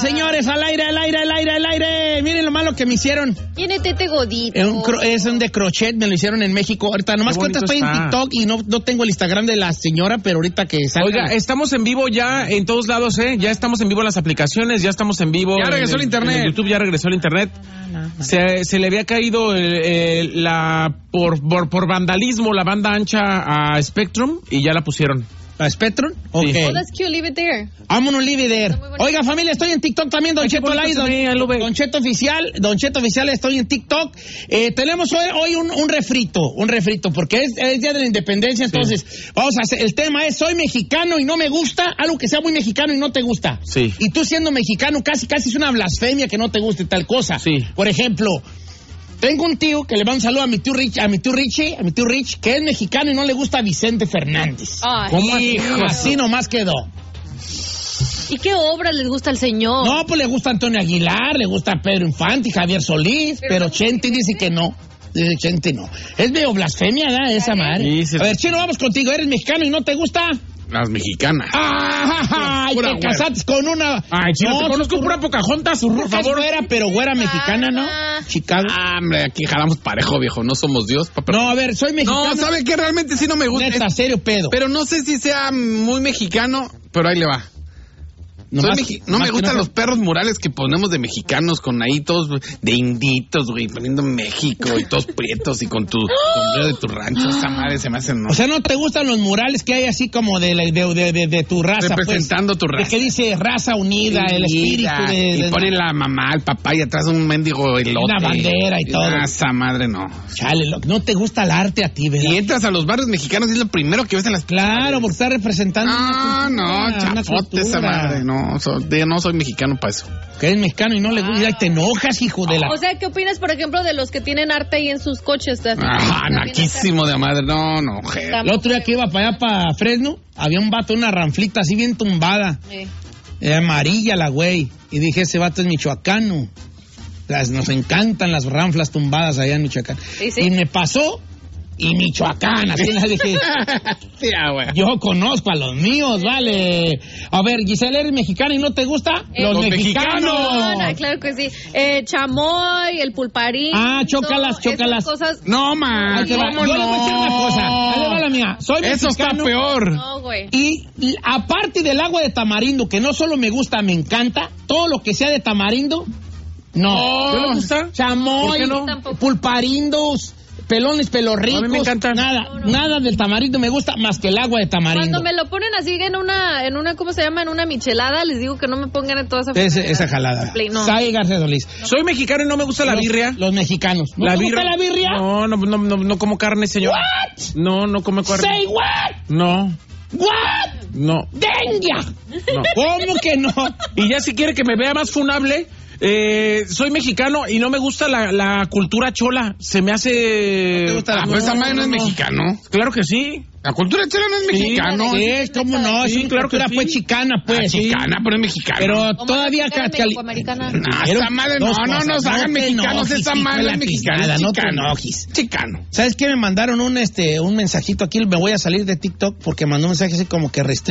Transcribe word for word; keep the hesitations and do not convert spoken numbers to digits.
señores, al aire, al aire, al aire, al aire. Miren lo malo que me hicieron. Tiene tete godito. Es un, cro- es un de crochet, me lo hicieron en México. Ahorita, nomás que ahorita estoy está. en TikTok y no, no tengo el Instagram de la señora, pero ahorita que salga. Oiga, estamos en vivo ya en todos lados, ¿eh? Ya estamos en vivo en las aplicaciones, ya estamos en vivo. Ya regresó en, el internet. En YouTube ya regresó el internet. No, no, no. Se, se le había caído el, el, la por, por, por vandalismo la banda ancha a Spectrum y ya la pusieron. ¿A Spectrum? Ok. Sí. Oh, that's cute, leave it there. Vámonos, leave it there. Oiga, familia, estoy en TikTok también, Don Ay, Cheto Live, Don, Don Cheto Oficial, Don Cheto Oficial, estoy en TikTok. Eh, tenemos hoy, hoy un, un refrito, un refrito, porque es, es Día de la Independencia, entonces, sí. Vamos a hacer, el tema es, soy mexicano y no me gusta, algo que sea muy mexicano y no te gusta. Sí. Y tú siendo mexicano, casi, casi es una blasfemia que no te guste tal cosa. Sí. Por ejemplo, tengo un tío que le va un saludo a mi tío Rich, a mi tío Richie, a mi tío Rich, que es mexicano y no le gusta a Vicente Fernández. Ay, ¿Cómo hijo. así? Así nomás quedó. ¿Y qué obra les gusta al señor? No, pues le gusta Antonio Aguilar, le gusta Pedro Infante y Javier Solís, pero, pero Chente dice que no. Dice Chente no. Es medio blasfemia, ¿verdad? Esa madre. Sí, sí, a ver, Chino, vamos contigo. ¿Eres mexicano y no te gusta? Las mexicanas. ¡Ah! Y te casaste con una... Ay, Chino, no, te conozco pura Pocahontas, por favor. Güera, pero güera mexicana, ¿no? Chicago. Ah, hombre, aquí jalamos parejo, viejo. No somos Dios. Papá. No, a ver, soy mexicano. No, ¿sabe qué? Realmente sí no me gusta. Neta, serio pedo. Pero no sé si sea muy mexicano, pero ahí le va. Soy Nomás, mexi- no me gustan no los perros murales que ponemos de mexicanos con ahí todos de inditos, güey, poniendo México y todos prietos y con tu sombrero de tu rancho. Esa madre se me hace no. O sea, ¿no te gustan los murales que hay así como de, la- de, de, de, de tu raza? Representando pues, tu raza. De que dice raza unida, Unida, el espíritu de... y de- pone la mamá, el papá y atrás un mendigo elote. Una bandera y todo. Ah, esa madre no. Chale, lo- no te gusta el arte a ti, ¿verdad? Y entras a los barrios mexicanos y es lo primero que ves en las... Claro, porque está representando No, una no, cultura, una chapote esa cultura. madre. No, so- de- no soy mexicano para eso. Que eres mexicano y no le gusta, y te enojas, hijo de la... O sea, ¿qué opinas, por ejemplo, de los que tienen arte ahí en sus coches? Así, Ah, naquísimo de madre. No, no, je. El otro día que iba para allá, para Fresno, había un vato, una ranflita así bien tumbada. Sí. Eh, amarilla la güey. Y dije, ese vato es michoacano. Las, nos encantan las ranflas tumbadas allá en Michoacán. Sí, sí. Y me pasó, y Michoacán, así le dije... Sí, ah, güey. Yo conozco a los míos, vale. A ver, Giselle, ¿eres mexicana y no te gusta? Eh, los, los mexicanos. mexicanos. No, claro que sí. Eh, chamoy, el pulparín. Ah, chócalas, chócalas. Esas cosas. No, man. Ahí te va. ¿Cómo Yo le voy a decir una cosa. Ahí le va la mía. Soy Eso está mexicano. peor. No, güey. Y, y aparte del agua de tamarindo, que no solo me gusta, me encanta, todo lo que sea de tamarindo, no. ¿No le gusta? Chamoy, ¿Por qué no? pulparindos, pelones, pelos ricos. A mí me encanta. Nada, No, no. nada del tamarindo me gusta más que el agua de tamarindo. Cuando me lo ponen así en una, en una, ¿cómo se llama? En una michelada, les digo que no me pongan en toda esa... Ese- esa jalada. Play, no. Sai García Solís. Soy mexicano y no me gusta la Los- birria. Los mexicanos. ¿No la te gusta la birria? No, no, no, no, no como carne, señor. What? No, no como carne. Say what? No, What? no, Dengia. no. ¿Cómo que no? Y ya si quiere que me vea más funable, eh, soy mexicano y no me gusta la, la cultura chola. Se me hace... ¿No te gusta la- Ah, pues esa madre no es mexicano. Claro que sí. La cultura chela no es Sí, mexicano. Sí, cómo no, Sí, es claro que cultura sí. pues chicana, pues. Ah, sí. chicana, pero es mexicano. Pero Como todavía... la ca- mexicana, cali- mexicoamericana. No, Quiero esa madre no, dos no cosas. nos hagan te mexicanos, enojes, esa hijo madre de es la mexicana, pisnada, es no te chicano. enojes. Chicano. ¿Sabes qué? Me mandaron un este un mensajito aquí, me voy a salir de TikTok porque mandó un mensaje así como que restringe